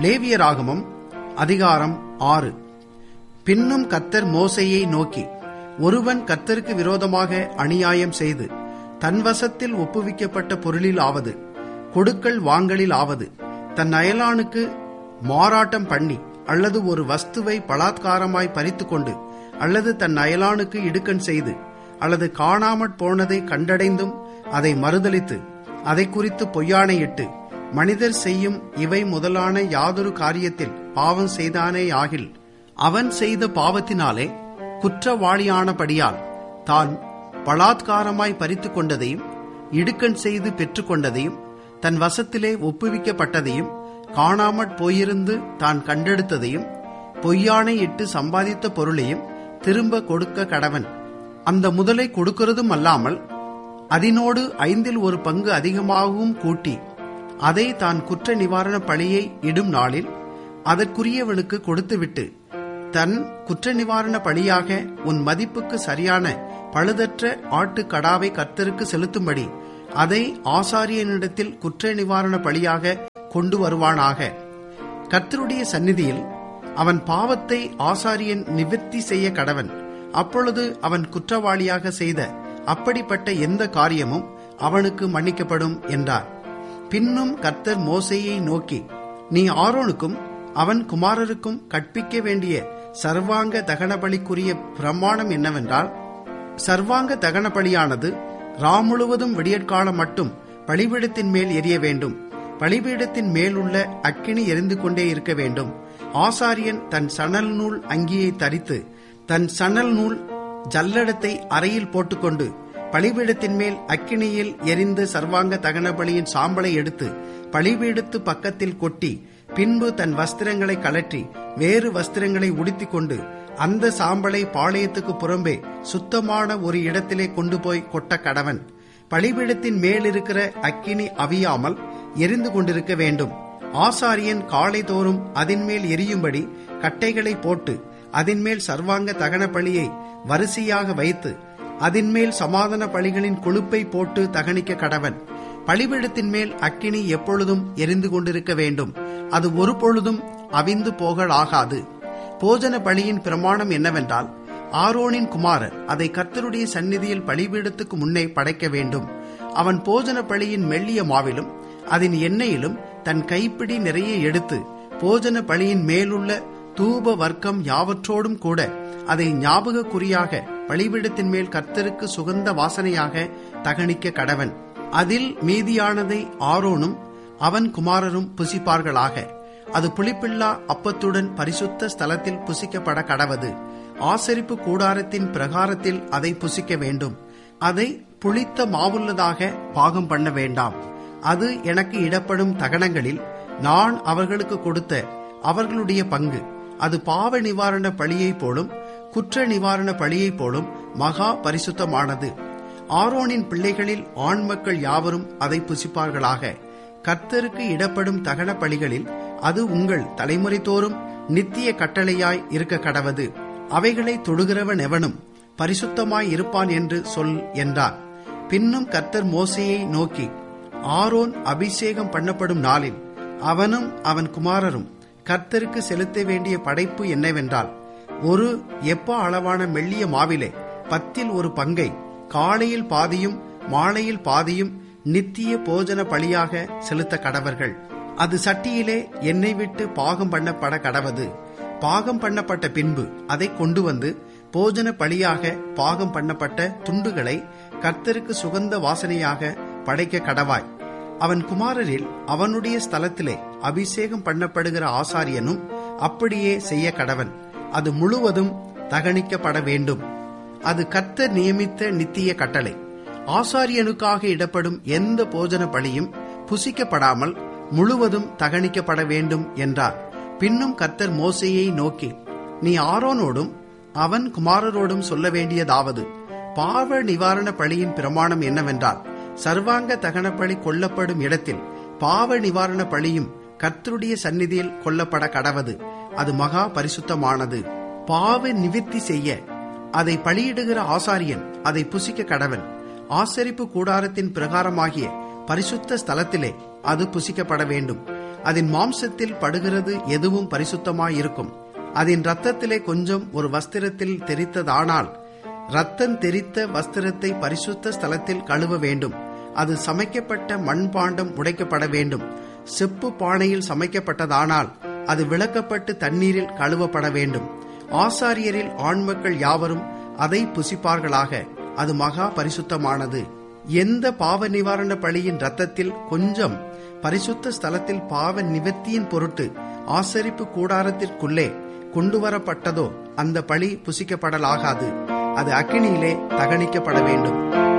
லேவியராகமம் அதிகாரம் 6. பின்னும் கர்த்தர் மோசேயை நோக்கி, ஒருவன் கர்த்தருக்கு விரோதமாக அநியாயம் செய்து தன் வசத்தில் ஒப்புவிக்கப்பட்ட பொருளில் ஆவது கொடுக்கல் வாங்கலில் ஆவது தன் அயலானுக்கு மாறாட்டம் பண்ணி அல்லது ஒரு வஸ்துவை பலாத்காரமாய் பறித்து கொண்டு அல்லது தன் அயலானுக்கு இடுக்கண் செய்து அல்லது காணாமற் போனதை கண்டடைந்தும் அதை மறுதலித்து அதை குறித்து பொய்யாணையிட்டு மனிதர் செய்யும் இவை முதலான யாதொரு காரியத்தில் பாவம் செய்தானே ஆகில், அவன் செய்த பாவத்தினாலே குற்றவாளியானபடியால் தான் பலாத்காரமாய் பறித்து கொண்டதையும் இடுக்கண் செய்து பெற்றுக்கொண்டதையும் தன் வசத்திலே ஒப்புவிக்கப்பட்டதையும் காணாமற் போயிருந்து தான் கண்டெடுத்ததையும் பொய்யானை இட்டு சம்பாதித்த பொருளையும் திரும்ப கொடுக்க கடவன். அந்த முதலை கொடுக்கிறதும் அல்லாமல் அதனோடு 1/5 அதிகமாகவும் கூட்டி அதை தான் குற்ற நிவாரண பழியை இடும் நாளில் அதற்குரியவனுக்கு கொடுத்துவிட்டு, தன் குற்ற நிவாரண பழியாக உன் மதிப்புக்கு சரியான பழுதற்ற ஆட்டுக்கடாவை கர்த்தருக்கு செலுத்தும்படி அதை ஆசாரியனிடத்தில் குற்ற நிவாரண பழியாக கொண்டு வருவானாக. கர்த்தருடைய சந்நிதியில் அவன் பாவத்தை ஆசாரியன் நிவர்த்தி செய்ய கடவன். அப்பொழுது அவன் குற்றவாளியாக செய்த அப்படிப்பட்ட எந்த காரியமும் அவனுக்கு மன்னிக்கப்படும் என்றார். பின்னும் கர்த்தர் மோசேயை நோக்கி, நீ ஆரோனுக்கும் அவன் குமாரருக்கும் கற்பிக்க வேண்டிய சர்வாங்க தகனபலிக்குரிய பிரமாணம் என்னவென்றால், சர்வாங்க தகனபலியானது முழுவதும் விடியற்காலம் மட்டும் பலிபீடத்தின் மேல் எரிய வேண்டும். பலிபீடத்தின் மேலுள்ள அக்கினி எரிந்து கொண்டே இருக்க வேண்டும். ஆசாரியன் தன் சணல் நூல் அங்கியை தரித்து தன் சணல் நூல் ஜல்லடத்தை அறையில் போட்டுக்கொண்டு பலிபீடத்தின் மேல் அக்கினியில் எரிந்த சர்வாங்க தகன பலியின் சாம்பலை எடுத்து பலிபீடத்து பக்கத்தில் கொட்டி, பின்பு தன் வஸ்திரங்களை கலற்றி வேறு வஸ்திரங்களை உடுத்திக் கொண்டு அந்த சாம்பலை பாளையத்துக்கு புறம்பே சுத்தமான ஒரு இடத்திலே கொண்டு போய் கொட்ட கடவன். பலிபீடத்தின் மேலிருக்கிற அக்கினி அவியாமல் எரிந்து கொண்டிருக்க வேண்டும். ஆசாரியன் காலை தோறும் அதன் மேல் எரியும்படி கட்டைகளை போட்டு அதன்மேல் சர்வாங்க தகன பலியை வரிசையாக வைத்து அதன்மேல் சமாதான பலிகளின் கொழுப்பை போட்டு தகனிக்க கடவன். பலிபீடத்தின் மேல் அக்கினி எப்பொழுதும் எரிந்து கொண்டிருக்க வேண்டும். அது ஒரு பொழுதும் அவிந்து போகலாகாது. போஜன பலியின் பிரமாணம் என்னவென்றால், ஆரோனின் குமாரர் அதை கர்த்தருடைய சந்நிதியில் பலிபீடத்துக்கு முன்னே படைக்க வேண்டும். அவன் போஜன பலியின் மெல்லிய மாவிலும் அதன் எண்ணெயிலும் தன் கைப்பிடி நிறைய எடுத்து போஜன பலியின் மேலுள்ள தூப வர்க்கம் யாவற்றோடும் கூட அதை ஞாபக குறியாக பலிபீடத்தின் மேல் கர்த்தருக்கு சுகந்த வாசனையாக தகனிக்க கடவன். அதில் மீதியானதை ஆரோனும் அவன் குமாரரும் புசிப்பார்களாக. அது புளிப்பில்லா அப்பத்துடன் பரிசுத்த ஸ்தலத்தில் புசிக்கப்பட கடவது. ஆசரிப்பு கூடாரத்தின் பிரகாரத்தில் அதை புசிக்க வேண்டும். அதை புளித்த மாவுள்ளதாக பாகம் பண்ண வேண்டாம். அது எனக்கு இடப்படும் தகனங்களில் நான் அவர்களுக்கு கொடுத்த அவர்களுடைய பங்கு. அது பாவ நிவாரண பலியை போலும் குற்ற நிவாரண பலியை போலும் மகா பரிசுத்தமானது. ஆரோனின் பிள்ளைகளில் ஆண் மக்கள் யாவரும் அதை புசிப்பார்களாக. கர்த்தருக்கு இடப்படும் தகன பலிகளில் அது உங்கள் தலைமுறை தோறும் நித்திய கட்டளையாய் இருக்க கடவது. அவைகளை தொடுகிறவன் எவனும் பரிசுத்தமாய் இருப்பான் என்று சொல் என்றார். பின்னும் கர்த்தர் மோசேயை நோக்கி, ஆரோன் அபிஷேகம் பண்ணப்படும் நாளில் அவனும் அவன் குமாரரும் கர்த்தருக்கு செலுத்த வேண்டிய படைப்பு என்னவென்றால், ஒரு எப்பா அளவான மெல்லிய மாவிலே 1/10 காலையில் பாதியும் மாலையில் பாதியும் நித்திய போஜன பலியாக செலுத்த கடவர்கள். அது சட்டியிலே எண்ணெய் விட்டு பாகம் பண்ணப்பட கடவது. பாகம் பண்ணப்பட்ட பின்பு அதை கொண்டு வந்து போஜன பலியாக பாகம் பண்ணப்பட்ட துண்டுகளை கர்த்தருக்கு சுகந்த வாசனையாக படைக்க கடவாய். அவன் குமாரரில் அவனுடைய ஸ்தலத்திலே அபிஷேகம் பண்ணப்படுகிற ஆசாரியனும் அப்படியே செய்ய கடவன். அது முழுவதும் தகனிக்கப்பட வேண்டும். அது கர்த்தர் நியமித்த நித்திய கட்டளை. ஆசாரியனுக்காக இடப்படும் எந்த போஜன பலியும் புசிக்கப்படாமல் முழுவதும் தகனிக்கப்பட வேண்டும் என்றார். பின்னும் கர்த்தர் மோசேயை நோக்கி, நீ ஆரோனோடும் அவன் குமாரரோடும் சொல்ல வேண்டியதாவது, பாவ நிவாரண பலியின் பிரமாணம் என்னவென்றால், சர்வாங்க தகன பலி கொல்லப்படும் இடத்தில் பாவ நிவாரண பலியும் கர்த்தருடைய சந்நிதியில் கொல்லப்பட கடவது. அது மகா பரிசுத்தமானது. பாவ நிவிர்த்தி செய்ய அதை பலியிடுகிற ஆசாரியன் அதை புசிக்க கடவன். ஆசரிப்பு கூடாரத்தின் பிரகாரமாகிய பரிசுத்த ஸ்தலத்திலே அது புசிக்கப்பட வேண்டும். அதன் மாம்சத்தில் படுகிறது எதுவும் பரிசுத்தமாயிருக்கும். அதன் இரத்தத்திலே கொஞ்சம் ஒரு வஸ்திரத்தில் தெரித்ததானால் இரத்தம் தெரித்த வஸ்திரத்தை பரிசுத்த ஸ்தலத்தில் கழுவ வேண்டும். அது சமைக்கப்பட்ட மண்பாண்டம் உடைக்கப்பட வேண்டும். செப்பு பானையில் சமைக்கப்பட்டதானால் அது விளக்கப்பட்டு தண்ணீரில் கழுவப்பட வேண்டும். ஆசாரியரில் ஆண்மக்கள் யாவரும் அதை புசிப்பார்களாக. அது மகா பரிசுத்தமானது. எந்த பாவ நிவாரண பலியின் இரத்தத்தில் கொஞ்சம் பரிசுத்த ஸ்தலத்தில் பாவ நிவர்த்தியின் பொருட்டு ஆசரிப்பு கூடாரத்திற்குள்ளே கொண்டுவரப்பட்டதோ அந்த பலி புசிக்கப்படலாகாது. அது அக்கினியிலே தகனிக்கப்பட வேண்டும்.